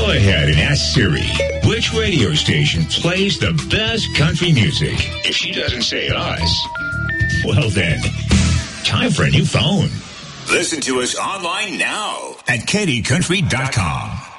Go ahead and ask Siri which radio station plays the best country music. If she doesn't say us, well then, time for a new phone. Listen to us online now at KDCountry.com.